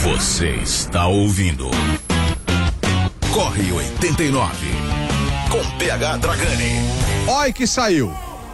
Você está ouvindo Corre 89 com PH Dragani. Olha que saiu.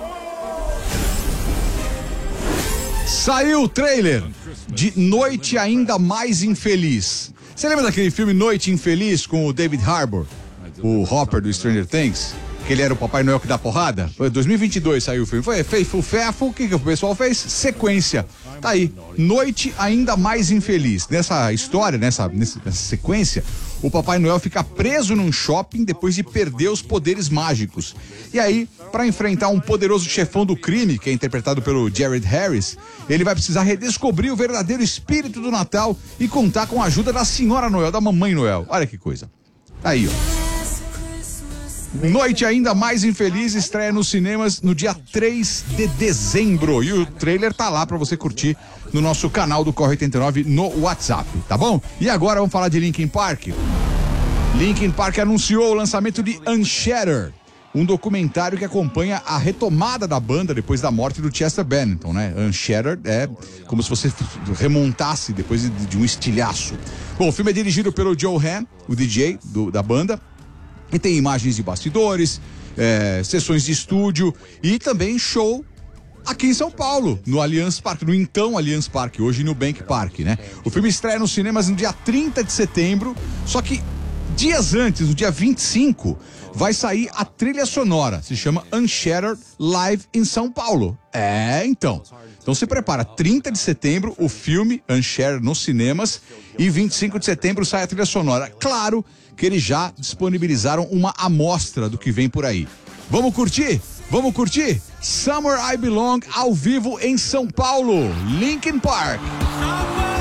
Saiu o trailer de Noite Ainda Mais Infeliz. Você lembra daquele filme Noite Infeliz com o David Harbour, o Hopper do Stranger Things? Que ele era o Papai Noel que dá porrada? Foi 2022 saiu o filme. Fez fufefo, o que o pessoal fez? Sequência. Tá aí, Noite Ainda Mais Infeliz. Nessa história, nessa sequência, o Papai Noel fica preso num shopping depois de perder os poderes mágicos. E aí, para enfrentar um poderoso chefão do crime, que é interpretado pelo Jared Harris, ele vai precisar redescobrir o verdadeiro espírito do Natal e contar com a ajuda da Senhora Noel, da Mamãe Noel. Olha que coisa. Tá aí, ó. Noite Ainda Mais Infeliz estreia nos cinemas no dia 3 de dezembro. E o trailer tá lá pra você curtir no nosso canal do Corre 89 no WhatsApp, tá bom? E agora vamos falar de Linkin Park. Linkin Park anunciou o lançamento de Unshattered, um documentário que acompanha a retomada da banda depois da morte do Chester Bennington, né? Unshattered é como se você remontasse depois de um estilhaço. Bom, o filme é dirigido pelo Joe Ham, o DJ da banda. E tem imagens de bastidores, sessões de estúdio e também show aqui em São Paulo, no Allianz Parque, no então Allianz Parque, hoje no Bank Park, né? O filme estreia nos cinemas no dia 30 de setembro, só que dias antes, no dia 25, vai sair a trilha sonora, se chama Unshattered Live em São Paulo. Então se prepara, 30 de setembro o filme Unshattered nos cinemas e 25 de setembro sai a trilha sonora. Claro que eles já disponibilizaram uma amostra do que vem por aí. Vamos curtir? Vamos curtir? Somewhere I Belong ao vivo em São Paulo, Linkin Park.